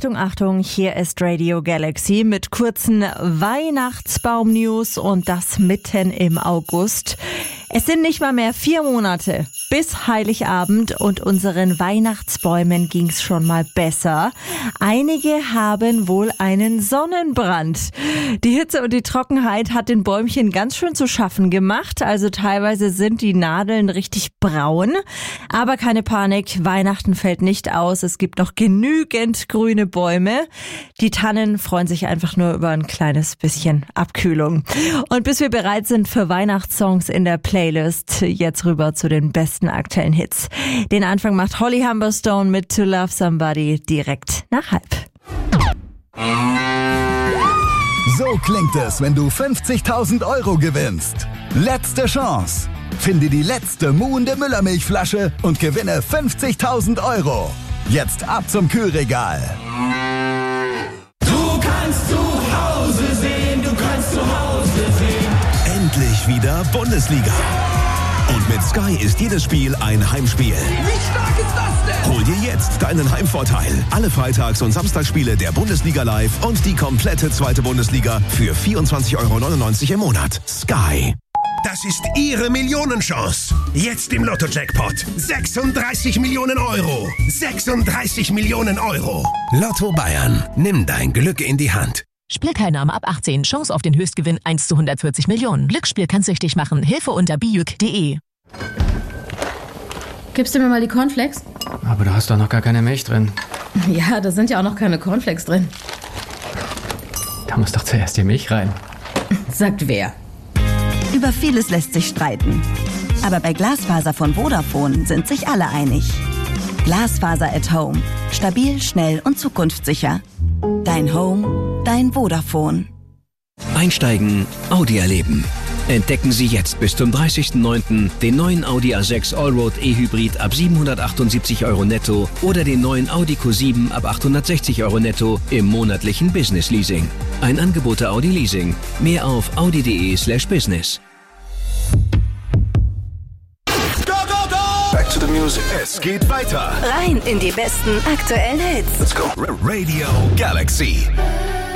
Achtung, Achtung, hier ist Radio Galaxy mit kurzen Weihnachtsbaum-News und das mitten im August. Es sind nicht mal mehr 4 Monate bis Heiligabend und unseren Weihnachtsbäumen ging's schon mal besser. Einige haben wohl einen Sonnenbrand. Die Hitze und die Trockenheit hat den Bäumchen ganz schön zu schaffen gemacht. Also teilweise sind die Nadeln richtig braun. Aber keine Panik, Weihnachten fällt nicht aus. Es gibt noch genügend grüne Bäume. Die Tannen freuen sich einfach nur über ein kleines bisschen Abkühlung. Und bis wir bereit sind für Weihnachtssongs in der Playlist, jetzt rüber zu den besten aktuellen Hits. Den Anfang macht Holly Humberstone mit To Love Somebody direkt nach 12:30. So klingt es, wenn du 50.000 Euro gewinnst. Letzte Chance. Finde die letzte muhende Müllermilchflasche und gewinne 50.000 Euro. Jetzt ab zum Kühlregal. Du kannst zu Hause sehen, du kannst zu Hause sehen. Endlich wieder Bundesliga. Und mit Sky ist jedes Spiel ein Heimspiel. Wie stark ist das denn? Hol dir jetzt deinen Heimvorteil. Alle Freitags- und Samstagsspiele der Bundesliga live und die komplette zweite Bundesliga für 24,99 € im Monat. Sky. Das ist Ihre Millionenchance. Jetzt im Lotto-Jackpot. 36 Millionen Euro. 36 Millionen Euro. Lotto Bayern. Nimm dein Glück in die Hand. Spielteilnahme ab 18. Chance auf den Höchstgewinn 1 zu 140 Millionen. Glücksspiel kann süchtig machen. Hilfe unter bijuk.de. Gibst du mir mal die Cornflakes? Aber da hast doch noch gar keine Milch drin. Ja, da sind ja auch noch keine Cornflakes drin. Da muss doch zuerst die Milch rein. Sagt wer? Über vieles lässt sich streiten. Aber bei Glasfaser von Vodafone sind sich alle einig. Glasfaser at Home. Stabil, schnell und zukunftssicher. Dein Home, dein Vodafone. Einsteigen, Audi erleben. Entdecken Sie jetzt bis zum 30.09. den neuen Audi A6 Allroad E-Hybrid ab 778 € netto oder den neuen Audi Q7 ab 860 € netto im monatlichen Business Leasing. Ein Angebot der Audi Leasing. Mehr auf audi.de/business. Back to the music. Es geht weiter. Rein in die besten aktuellen Hits. Let's go. Radio Galaxy.